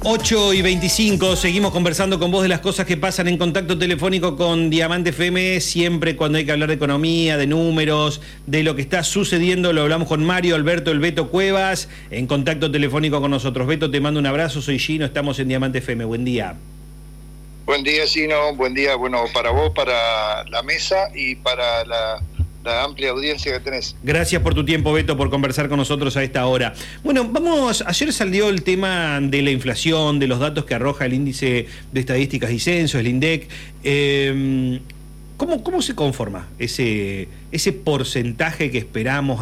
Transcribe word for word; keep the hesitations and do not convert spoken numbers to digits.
ocho y veinticinco, seguimos conversando con vos de las cosas que pasan en contacto telefónico con Diamante F M, siempre cuando hay que hablar de economía, de números, de lo que está sucediendo, lo hablamos con Mario Alberto El Beto Cuevas, en contacto telefónico con nosotros. Beto, te mando un abrazo, soy Gino, estamos en Diamante F M, buen día. Buen día, Gino, buen día, bueno, para vos, para la mesa y para la... la amplia audiencia que tenés. Gracias por tu tiempo, Beto, por conversar con nosotros a esta hora. Bueno, vamos, ayer salió el tema de la inflación, de los datos que arroja el índice de estadísticas y censos, el INDEC. Eh, ¿cómo, ¿Cómo se conforma ese, ese porcentaje que esperamos